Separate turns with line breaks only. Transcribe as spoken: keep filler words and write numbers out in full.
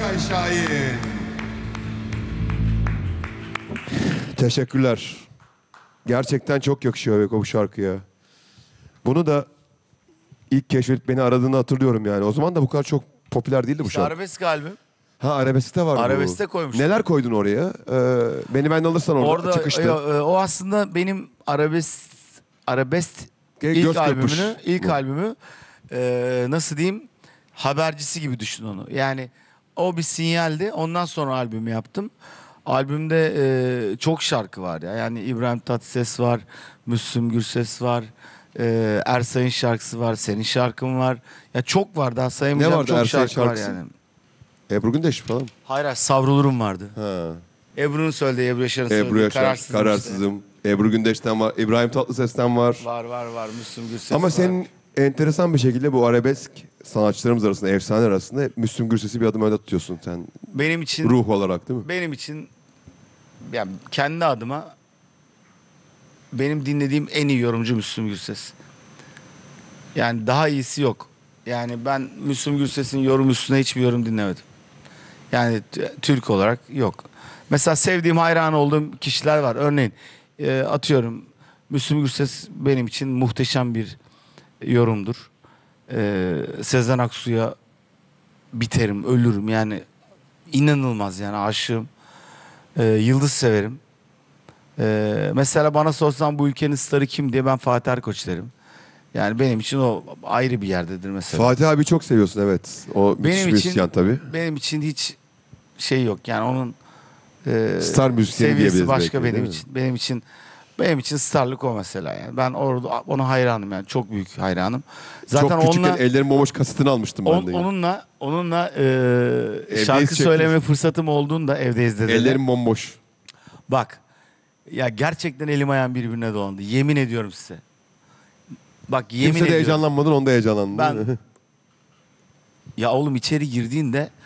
Berkay Şahin.
Teşekkürler. Gerçekten çok yakışıyor Beko bu şarkıya. Bunu da ilk keşfedip beni aradığını hatırlıyorum yani. O zaman da bu kadar çok popüler değildi bu
İşte
şarkı.
arabesk albüm.
Ha, arabeskte var bu.
Arabeskte koymuştum.
Neler koydun oraya? Ee, beni benden alırsan orada,
Orada
çıkıştı.
e, e, o aslında benim arabesk arabesk
Ge-
ilk
göz kırpmış
albümünü, ilk
bu.
albümü e, nasıl diyeyim, habercisi gibi düşün onu. Yani o bir sinyaldi. Ondan sonra albümü yaptım. Albümde e, çok şarkı var ya. Yani İbrahim Tatlıses var, Müslüm Gürses var, e, Ersay'ın şarkısı var, senin şarkın var. Ya çok var, daha sayamayacağım
vardı
çok
Ersay'ın
şarkı var
şarkısı?
yani.
Ebru Gündeş falan mı?
Hayır, hayır, Savrulurum vardı.
Ha.
Ebru'nun söylediği, Ebru Yaşar'ın söylediği
Ebru Yaşar,
Kararsızım.
Kararsızım. Ebru Gündeş'ten var, İbrahim Tatlıses'ten var.
Var var var, Müslüm Gürses
Ama
var.
senin enteresan bir şekilde bu arabesk sanatçılarımız arasında, efsane arasında hep Müslüm Gürses'i bir adım önde tutuyorsun sen.
Benim için
Ruh olarak değil mi?
benim için yani kendi adıma benim dinlediğim en iyi yorumcu Müslüm Gürses. Yani daha iyisi yok. Yani ben Müslüm Gürses'in yorum üstüne hiçbir yorum dinlemedim. Yani t- Türk olarak yok. Mesela sevdiğim, hayran olduğum kişiler var. Örneğin e, atıyorum, Müslüm Gürses benim için muhteşem bir yorumdur. E, Sezen Aksu'ya biterim, ölürüm. Yani inanılmaz, yani aşığım. E, Yıldız severim. E, mesela bana sorsan bu ülkenin starı kim diye, ben Fatih Erkoç derim. Yani benim için o ayrı bir yerdedir mesela.
Fatih abi çok seviyorsun, evet. O müthiş
benim
bir
için
müzisyen tabii.
benim için hiç şey yok. Yani onun e,
Star müzisyeni
seviyesi
diyebiliriz
başka
belki,
benim
değil mi?
için. Benim için benim için starlık o mesela yani. Ben orada ona hayranım yani. Çok büyük hayranım. Zaten
çok küçükken
onunla
ellerim bomboş kasıtını almıştım ben
on,
de.
onunla onunla e,
Evdeyiz
şarkı
çekmiş.
söyleme fırsatım olduğunda evdeyiz dedi.
Ellerim bomboş.
Bak. Ya gerçekten elim ayağım birbirine dolandı. Yemin ediyorum size. Bak, yemin
Kimse de
ediyorum.
heyecanlanmadın, onda heyecanlandın.
Ben- Ya oğlum, içeri girdiğinde